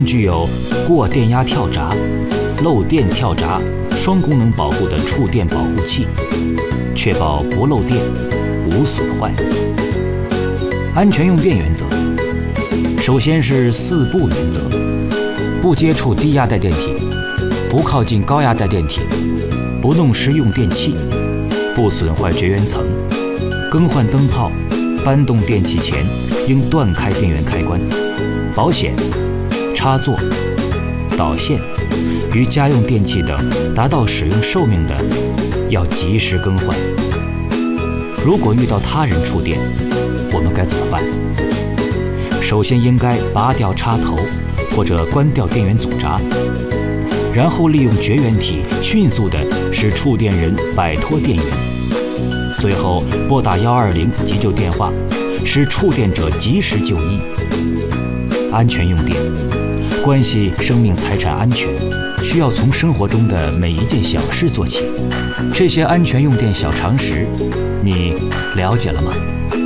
具有过电压跳闸、漏电跳闸双功能保护的触电保护器，确保不漏电、无损坏。安全用电原则，首先是4不原则：不接触低压带电体，不靠近高压带电体，不弄湿用电器，不损坏绝缘层。更换灯泡、搬动电器前应断开电源开关。保险、插座、导线与家用电器等达到使用寿命的，要及时更换。如果遇到他人触电，我们该怎么办？首先应该拔掉插头或者关掉电源阻闸，然后利用绝缘体迅速地使触电人摆脱电源，最后拨打120急救电话，使触电者及时就医。安全用电关系生命财产安全，需要从生活中的每一件小事做起。这些安全用电小常识，你了解了吗？